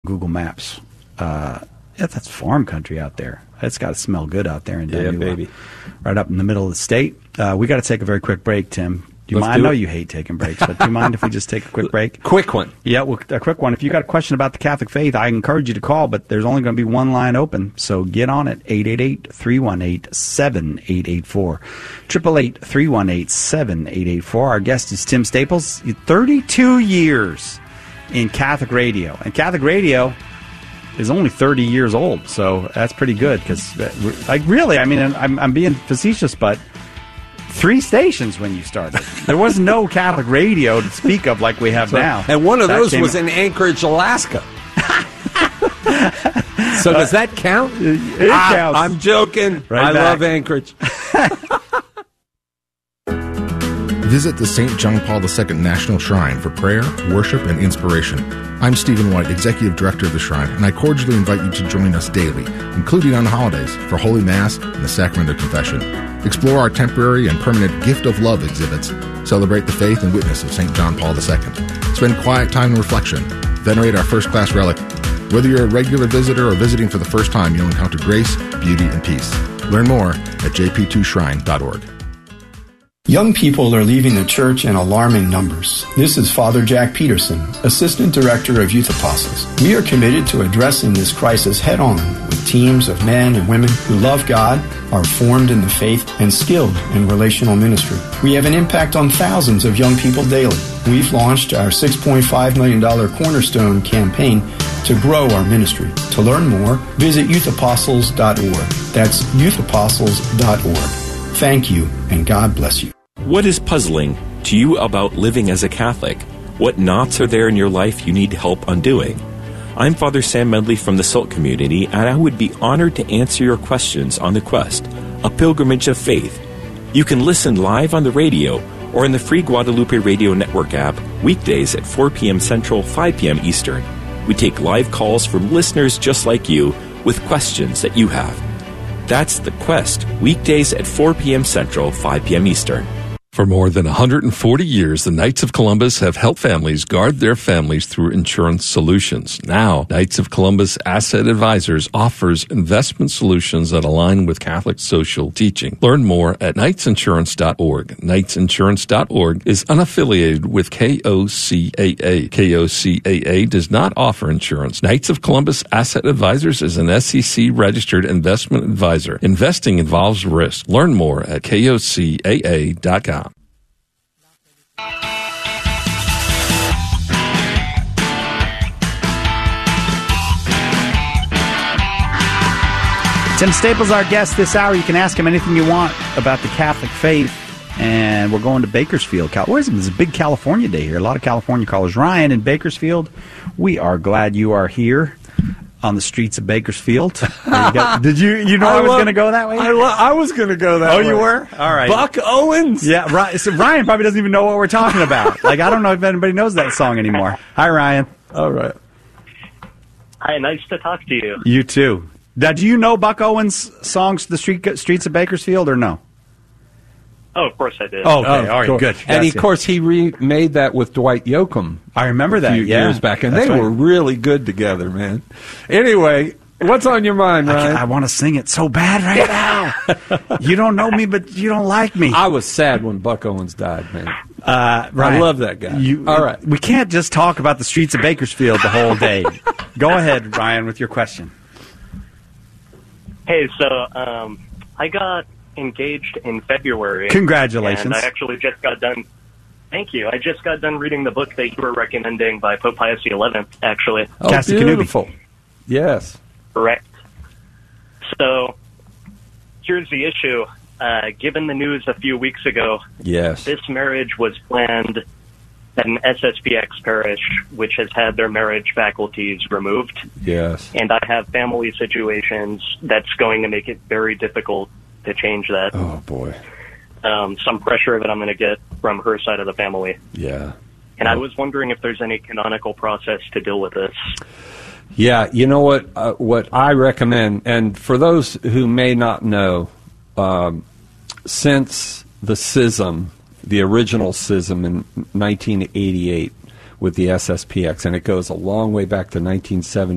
Google Maps. That's farm country out there. It's got to smell good out there in Danua. Yeah, baby. Right up in the middle of the state. We got to take a very quick break, Tim. Do you mind? I know you hate taking breaks, but do you mind if we just take a quick break? Quick one. Yeah, well, a quick one. If you got a question about the Catholic faith, I encourage you to call, but there's only going to be one line open, so get on it. 888-318-7884. 888-318-7884. Our guest is Tim Staples. 32 years in Catholic radio. And Catholic radio is only 30 years old, so that's pretty good. Because, like, really, I mean, I'm being facetious, but 3 stations when you started. There was no Catholic radio to speak of like we have now. And one of those was in Anchorage, Alaska. So does that count? It counts. I'm joking. Right I back. love Anchorage. Visit the St. John Paul II National Shrine for prayer, worship, and inspiration. I'm Stephen White, Executive Director of the Shrine, and I cordially invite you to join us daily, including on holidays, for Holy Mass and the Sacrament of Confession. Explore our temporary and permanent Gift of Love exhibits. Celebrate the faith and witness of St. John Paul II. Spend quiet time in reflection. Venerate our first-class relic. Whether you're a regular visitor or visiting for the first time, you'll encounter grace, beauty, and peace. Learn more at jp2shrine.org. Young people are leaving the church in alarming numbers. This is Father Jack Peterson, Assistant Director of Youth Apostles. We are committed to addressing this crisis head-on with teams of men and women who love God, are formed in the faith, and skilled in relational ministry. We have an impact on thousands of young people daily. We've launched our $6.5 million Cornerstone campaign to grow our ministry. To learn more, visit youthapostles.org. That's youthapostles.org. Thank you, and God bless you. What is puzzling to you about living as a Catholic? What knots are there in your life you need help undoing? I'm Father Sam Medley from the SALT community, and I would be honored to answer your questions on The Quest, a pilgrimage of faith. You can listen live on the radio or in the free Guadalupe Radio Network app weekdays at 4 p.m. Central, 5 p.m. Eastern. We take live calls from listeners just like you with questions that you have. That's The Quest, weekdays at 4 p.m. Central, 5 p.m. Eastern. For more than 140 years, the Knights of Columbus have helped families guard their families through insurance solutions. Now, Knights of Columbus Asset Advisors offers investment solutions that align with Catholic social teaching. Learn more at knightsinsurance.org. Knightsinsurance.org is unaffiliated with KOCAA. KOCAA does not offer insurance. Knights of Columbus Asset Advisors is an SEC-registered investment advisor. Investing involves risk. Learn more at KOCAA.com. Tim Staples, our guest this hour. You can ask him anything you want about the Catholic faith. And we're going to Bakersfield. It's a big California day here. A lot of California callers. Ryan in Bakersfield, we are glad you are here on the streets of Bakersfield. Did you know I was going to go that way? I was going to go that way. Oh, you were? All right. Buck Owens? Yeah, right. So Ryan probably doesn't even know what we're talking about. Like, I don't know if anybody knows that song anymore. Hi, Ryan. All right. Hi, nice to talk to you. You too. Now, do you know Buck Owens' songs, The Streets of Bakersfield, or no? Oh, of course I did. Oh, okay. All right, cool. good. And, Gotcha. of course, he remade that with Dwight Yoakam. I remember that, a few years back, and they were really good together, man. Anyway, what's on your mind, Ryan? I want to sing it so bad right now. You don't know me, but you don't like me. I was sad when Buck Owens died, man. Ryan, I love that guy. All right. We can't just talk about the streets of Bakersfield the whole day. Go ahead, Ryan, with your question. Hey, so I got engaged in February. Congratulations. And I actually just got done. Thank you. I just got done reading the book that you were recommending by Pope Pius XI, actually. Oh, beautiful. Yes. Correct. So here's the issue. Given the news a few weeks ago, yes, this marriage was planned at an SSPX parish, which has had their marriage faculties removed. Yes. And I have family situations that's going to make it very difficult to change that. Oh, boy. Some pressure that I'm going to get from her side of the family. Yeah. And I was wondering if there's any canonical process to deal with this. Yeah, you know what I recommend, and for those who may not know, since the schism, the original schism in 1988 with the SSPX, and it goes a long way back to 1970.